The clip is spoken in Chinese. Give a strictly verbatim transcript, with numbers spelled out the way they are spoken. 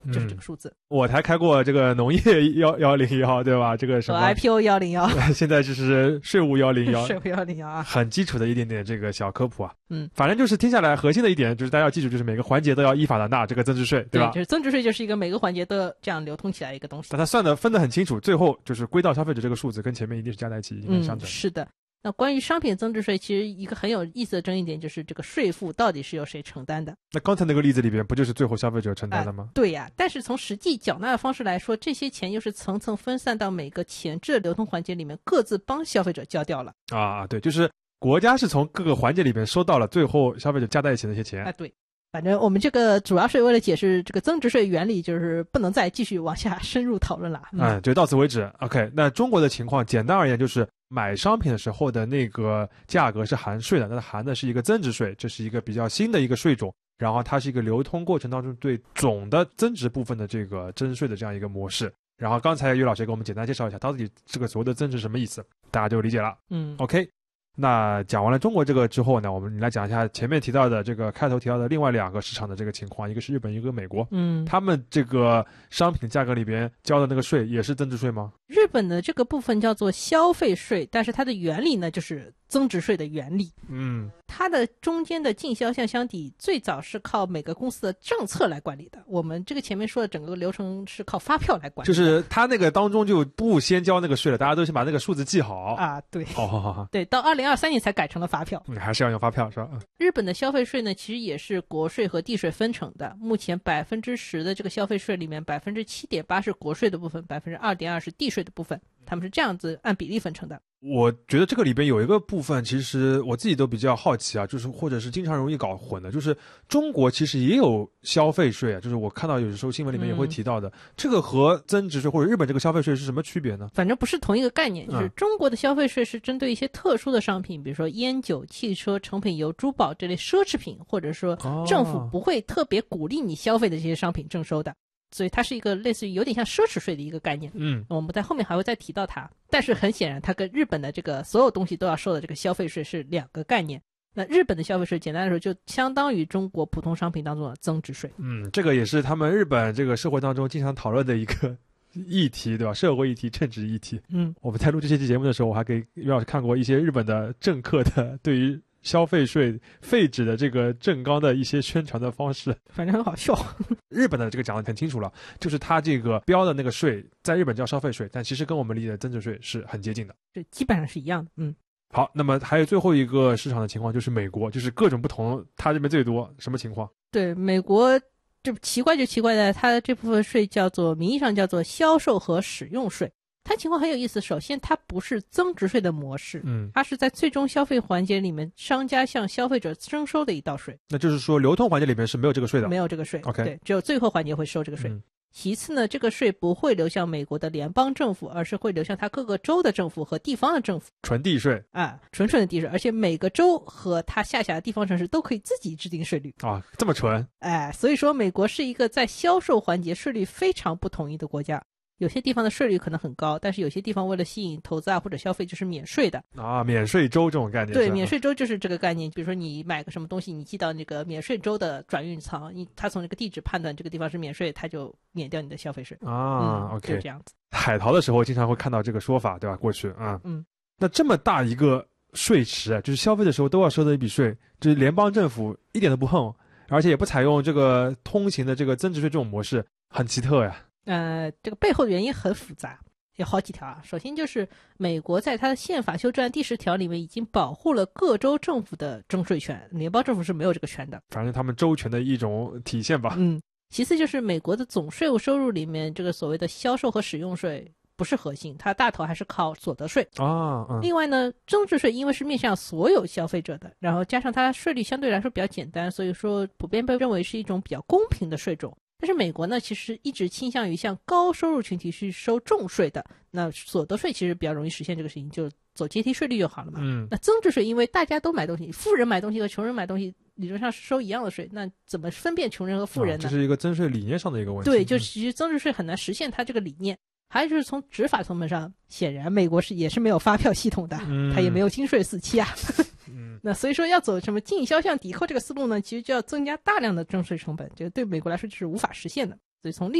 就是这个数字。 嗯、我才开过这个农业幺幺零幺，对吧？这个什么 I P O 幺零幺， 现在就是税务幺零幺， 税务幺零幺啊， 很基础的一点点这个小科普啊。 嗯， 反正就是听下来核心的一点就是大家要记住，就是每个环节都要依法的纳这个增值税，对吧？ 对，就是增值税就是一个每个环节都这样流通起来一个东西。 但它算的分得很清楚，最后就是归到消费者这个数字跟前面一定是加在一起，应该相等、 嗯。是的。那关于商品增值税，其实一个很有意思的争议点就是这个税负到底是由谁承担的？ 那刚才那个例子里边不就是最后消费者承担的吗？ 呃、对呀，但是从实际缴纳的方式来说，这些钱又是层层分散到每个前置的流通环节里面，各自帮消费者交掉了。 啊，对，就是国家是从各个环节里面收到了最后消费者加在一起的那些钱。 啊，对。反正我们这个主要是为了解释这个增值税原理，就是不能再继续往下深入讨论了。 嗯，嗯就到此为止。OK， 那中国的情况简单而言就是买商品的时候的那个价格是含税的，那含的是一个增值税，这是一个比较新的一个税种，然后它是一个流通过程当中对总的增值部分的这个征税的这样一个模式。然后刚才于老师给我们简单介绍一下到底这个所谓的增值什么意思，大家就理解了。 嗯 OK，那讲完了中国这个之后呢，我们来讲一下前面提到的这个开头提到的另外两个市场的这个情况，一个是日本，一个美国。 嗯， 他们这个商品价格里边交的那个税也是增值税吗？ 日本的这个部分叫做消费税，但是它的原理呢就是增值税的原理。 嗯， 它的中间的进销项相抵最早是靠每个公司的政策来管理的，我们这个前面说的整个流程是靠发票来管理的， 就是它那个当中就不先交那个税了，大家都先把那个数字记好啊。对， 好好好好， 对，到二零二三年才改成了发票。 你、嗯、还是要用发票是吧？ 日本的消费税呢，其实也是国税和地税分成的。目前百分之十的这个消费税里面，百分之七点八是国税的部分，百分之二点二是地税的部分，他们是这样子按比例分成的。 我觉得这个里边有一个部分，其实我自己都比较好奇啊，就是或者是经常容易搞混的，就是中国其实也有消费税啊，就是我看到有时候新闻里面也会提到的，嗯、这个和增值税或者日本这个消费税是什么区别呢？ 反正不是同一个概念，就是中国的消费税是针对一些特殊的商品，比如说烟酒、汽车、成品油、珠宝这类奢侈品，或者说政府不会特别鼓励你消费的这些商品征收的。所以它是一个类似于有点像奢侈税的一个概念， 嗯， 我们在后面还会再提到它。但是很显然，它跟日本的这个所有东西都要收的这个消费税是两个概念。那日本的消费税简单来说就相当于中国普通商品当中的增值税。 嗯，这个也是他们日本这个社会当中经常讨论的一个议题，对吧？社会议题、政治议题。 嗯， 我们在录这些期节目的时候，我还给于老师看过一些日本的政客的对于消费税废止的这个正纲的一些宣传的方式， 反正很好笑。 日本的这个讲得很清楚了，就是它这个标的那个税在日本叫消费税，但其实跟我们理解的增值税是很接近的， 这基本上是一样的。嗯， 好，那么还有最后一个市场的情况就是美国，就是各种不同，它这边最多什么情况？ 对，美国这奇怪就奇怪在它的这部分税叫做名义上叫做销售和使用税。它情况很有意思，首先它不是增值税的模式， 嗯， 它是在最终消费环节里面商家向消费者征收的一道税。 那就是说流通环节里面是没有这个税的， 没有这个税。 OK， 对，只有最后环节会收这个税。 嗯， 其次呢，这个税不会流向美国的联邦政府，而是会流向它各个州的政府和地方的政府， 纯地税啊，纯纯的地税，而且每个州和它下辖的地方城市都可以自己制定税率啊，这么纯。 哎，所以说美国是一个在销售环节税率非常不统一的国家。有些地方的税率可能很高，但是有些地方为了吸引投资啊或者消费就是免税的啊，免税州这种概念。 对，免税州就是这个概念。比如说你买个什么东西，你寄到那个免税州的转运仓，你他从这个地址判断这个地方是免税，他就免掉你的消费税啊。 嗯、 OK， 就这样子。 海淘的时候经常会看到这个说法，对吧？过去啊， 嗯， 那这么大一个税池，就是消费的时候都要收的一笔税，就是联邦政府一点都不横，而且也不采用这个通行的这个增值税这种模式，很奇特呀。 呃，这个背后的原因很复杂，有好几条啊。首先就是美国在它的宪法修正案第十条里面已经保护了各州政府的征税权，联邦政府是没有这个权的， 反正他们州权的一种体现吧。 嗯，其次就是美国的总税务收入里面，这个所谓的销售和使用税不是核心，它大头还是靠所得税啊、嗯。 另外呢，增值税因为是面向所有消费者的，然后加上它税率相对来说比较简单，所以说普遍被认为是一种比较公平的税种。但是美国呢，其实一直倾向于向高收入群体去收重税的，那所得税其实比较容易实现这个事情，就走阶梯税率就好了嘛。 嗯， 那增值税因为大家都买东西，富人买东西和穷人买东西理论上是收一样的税，那怎么分辨穷人和富人呢？ 啊、这是一个增税理念上的一个问题。 对，就其实增值税很难实现它这个理念。还有就是从执法层面上，显然美国是也是没有发票系统的， 嗯、 它也没有金税四期啊。 嗯， 那所以说要走什么进销项抵扣这个思路呢，其实就要增加大量的征税成本，这个对美国来说就是无法实现的。 所以从